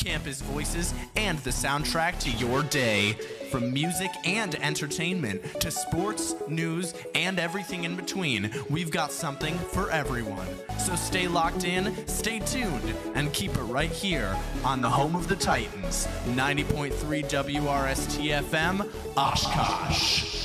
campus voices, and the soundtrack to your day. From music and entertainment to sports, news, and everything in between, we've got something for everyone. So stay locked in, stay tuned, and keep it right here on the home of the Titans, 90.3 WRST FM, Oshkosh.